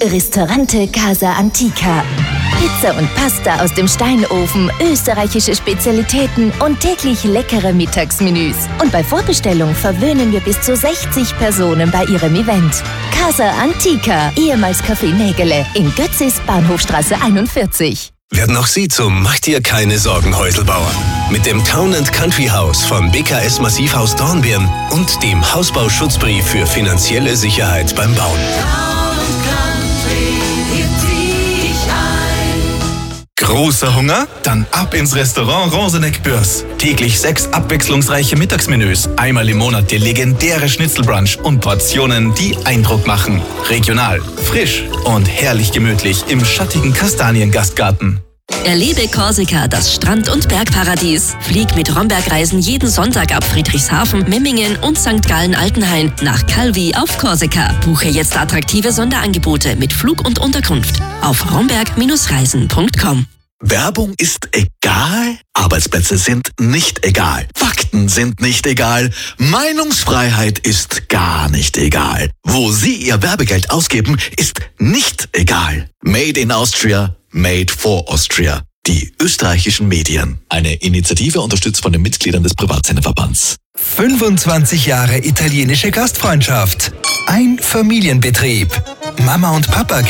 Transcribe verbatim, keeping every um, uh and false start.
Ristorante Casa Antica. Pizza und Pasta aus dem Steinofen, österreichische Spezialitäten und täglich leckere Mittagsmenüs. Und bei Vorbestellung verwöhnen wir bis zu sechzig Personen bei Ihrem Event. Casa Antica, ehemals Café Nägele, in Götzis, Bahnhofstraße einundvierzig. Werden auch Sie zum Mach dir keine Sorgen Häuselbauer. Mit dem Town and Country Haus von B K S Massivhaus Dornbirn und dem Hausbauschutzbrief für finanzielle Sicherheit beim Bauen. Großer Hunger? Dann ab ins Restaurant Roseneck-Bürs. Täglich sechs abwechslungsreiche Mittagsmenüs, einmal im Monat der legendäre Schnitzelbrunch und Portionen, die Eindruck machen. Regional, frisch und herrlich gemütlich im schattigen Kastaniengastgarten. Erlebe Korsika, das Strand- und Bergparadies. Flieg mit Romberg-Reisen jeden Sonntag ab Friedrichshafen, Memmingen und Sankt Gallen-Altenhain nach Calvi auf Korsika. Buche jetzt attraktive Sonderangebote mit Flug und Unterkunft auf romberg Reisen punkt com. Werbung ist egal, Arbeitsplätze sind nicht egal, Fakten sind nicht egal, Meinungsfreiheit ist gar nicht egal. Wo Sie Ihr Werbegeld ausgeben, ist nicht egal. Made in Austria, made for Austria. Die österreichischen Medien. Eine Initiative unterstützt von den Mitgliedern des Privatsenderverbands. fünfundzwanzig Jahre italienische Gastfreundschaft. Ein Familienbetrieb. Mama und Papa